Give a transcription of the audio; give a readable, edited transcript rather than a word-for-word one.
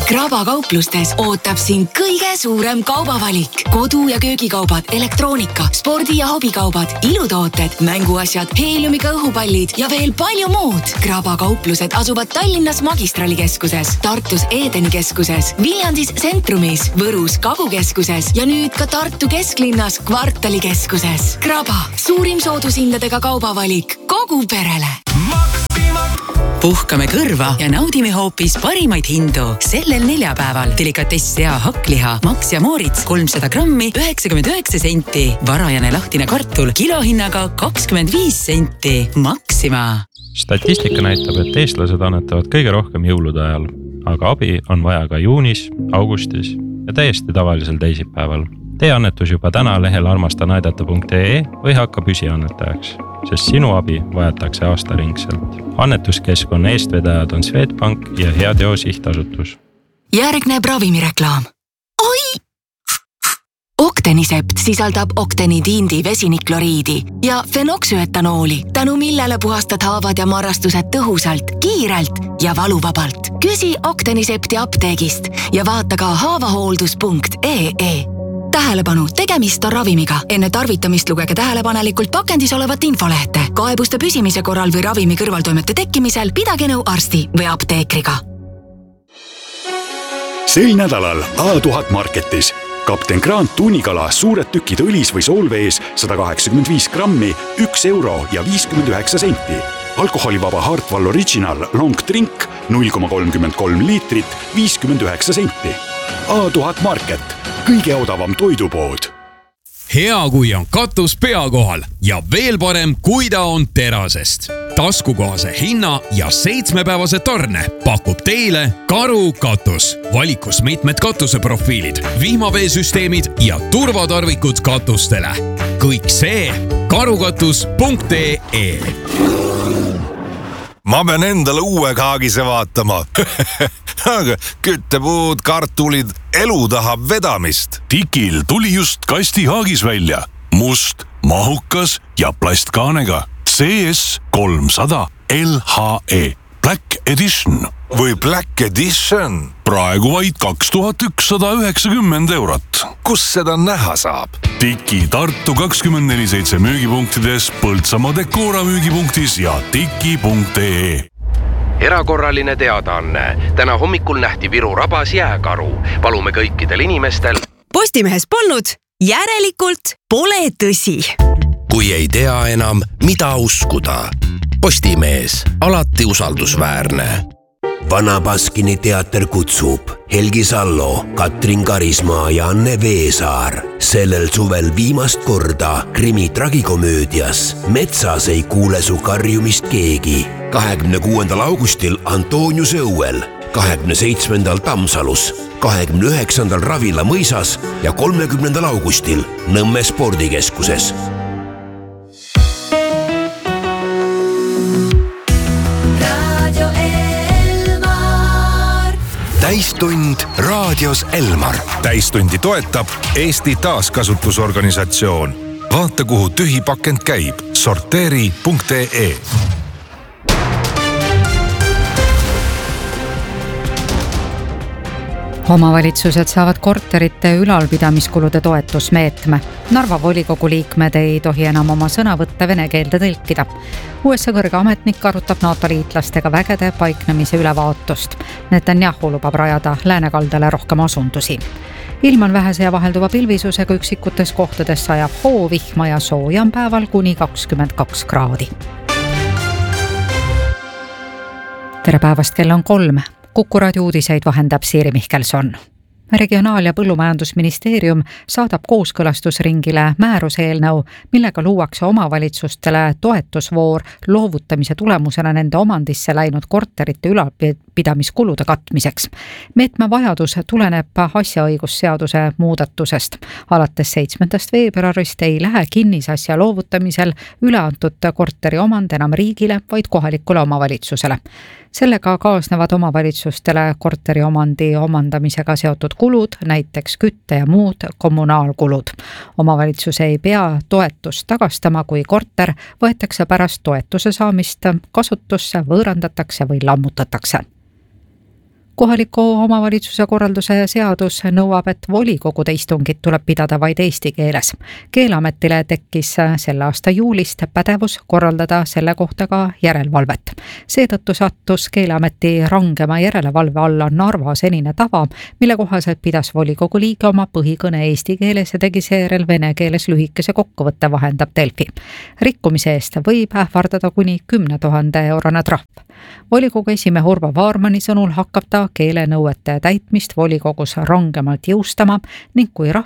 Kraba kauplustes ootab sind kõige suurem kaubavalik. Kodu- ja köögikaubad, elektroonika, spordi- ja hobikaubad, ilutooted, mänguasjad, heeliumiga õhupallid ja veel palju muud. Kraba kauplused asuvad Tallinnas Magistralikeskuses, Tartus Edeni keskuses, Viljandis Centrumis, Võrus Kagukeskuses ja nüüd ka Tartu kesklinnas Kvartalikeskuses. Kraba, suurim soodushindadega kaubavalik kogu perele. Puhkame kõrva ja naudime hoopis parimaid hindu. Sellel neljapäeval delikatess sea hakkliha Max ja Moritz 300 grammi 99 senti. Varajane lahtine kartul kilohinnaga 25 senti. Maxima. Statistika näitab, et eestlased annetavad kõige rohkem jõulude ajal, aga abi on vaja ka juunis, augustis ja täiesti tavalisel teisipäeval. Tee annetus juba täna lehel armastanaidata.ee või hakka püsiannetajaks, sest sinu abi vajatakse aastaringselt. Annetuskeskkonna eestvedajad on Swedbank ja Heateo sihtasutus. Järgneb ravimireklaam. Oi! Octenisept sisaldab oktenidiindi vesinikloriidi ja fenoksüetanooli, tänu millele puhastad haavad ja marrastused tõhusalt, kiirelt ja valuvabalt. Küsi Octenisepti apteegist ja vaata ka haavahooldus.ee. Tähelepanu, tegemist on ravimiga. Enne tarvitamist lugege tähelepanelikult pakendis olevat infolehte. Kaebuste püsimise korral või ravimi kõrvaltoimete tekkimisel pidage nõu arsti või apteekriga. Sel nädalal A1000 Marketis. Kapten Grant tuunikala suured tükid õlis või soolvees 185 grammi, 1 euro ja 59 senti. Alkoholivaba Hartwall Original Long Drink 0,33 liitrit, 59 senti. A1000 Market. Kõige odavam toidupood. Hea, kui on katus pea kohal ja veel parem, kui ta on terasest. Taskukohase hinna ja 7-päevase tarne pakub teile Karu katus. Valikus mitmed katuseprofiilid, vihmaveesüsteemid ja turvatarvikud katustele. Kõik see karukatus.ee. Ma pean endale uue kaagise vaatama. Aga küttepuud, kartulid, elu tahab vedamist. Tikil tuli just kastihaagis välja. Must, mahukas ja plastkaanega. CS 300 LHE Black Edition. Või Black Edition. Praegu vaid 2190 eurot. Kus seda näha saab? Tiki Tartu 24/7 müügipunktides, Põltsamaa Decora müügipunktis ja tiki.ee. Erakorraline teadaanne. Täna hommikul nähti Viru rabas jääkaru. Palume kõikidel inimestel. Postimehes polnud, järelikult pole tõsi. Kui ei tea enam, mida uskuda. Postimees, alati usaldusväärne. Vana Baskini teater kutsub Helgi Sallo, Katrin Karismaa ja Anne Veesaar sellel suvel viimast korda krimi tragikomöödias Metsas ei kuule su karjumist keegi. 26. augustil Antoniuse õuel, 27. Tammsalus, 29. Ravila mõisas ja 30. augustil Nõmme spordikeskuses. Täistund raadios Elmar. Täistundi toetab Eesti Taaskasutusorganisatsioon. Vaata, kuhu tühi pakend käib. Sorteeri.ee. Omavalitsused saavad korterite ülalpidamiskulude toetusmeetme. Narva volikogu liikmed ei tohi enam oma sõnavõtte vene keelde tõlkida. USA kõrge ametnik arutab NATO liitlastega vägede paiknemise ülevaatust. Netanyahu lubab rajada läänekaldale rohkem asundusi. Ilm on vähese ja vahelduva pilvisusega, üksikutes kohtades sajab hoo, vihma ja sooja on päeval kuni 22 kraadi. Tere päevast, kell on 3. Kuku raadio uudiseid vahendab Siiri Mihkelson. Regionaal- ja Põllumajandusministeerium saadab kooskõlastusringile määruse eelnõu, millega luuakse omavalitsustele toetusvoor loovutamise tulemusena nende omandisse läinud korterite ülalpidamiskulude katmiseks. Meetme vajadus tuleneb asjaõigusseaduse muudatusest. Alates 7. veebruarist ei lähe kinnisasja loovutamisel üleantud korteri omand enam riigile, vaid kohalikule omavalitsusele. Sellega kaasnevad omavalitsustele korteri omandi omandamisega seotud kulud, näiteks kütte ja muud kommunaalkulud. Omavalitsus ei pea toetust tagastama, kui korter võetakse pärast toetuse saamist kasutusse, võõrandatakse või lammutatakse. Kohaliku omavalitsuse korralduse seadus nõuab, et volikogude istungid tuleb pidada vaid eesti keeles. Keeleametile tekkis selle aasta juulist pädevus korraldada selle kohta ka järelevalvet. Seetõttu sattus Keeleameti rangema järelevalve alla Narva senine tava, mille kohaselt pidas volikogu liige oma põhikõne eesti keeles ja tegi seejärel vene keeles lühikese kokkuvõtte, vahendab Delfi. Rikkumise eest võib ähvardada kuni 10 000 eurone trahv. Volikogu esimehe Urvo Vaarmani sõnul hakkab ta keelenõuete täitmist volikogus rangemalt jõustama ning kui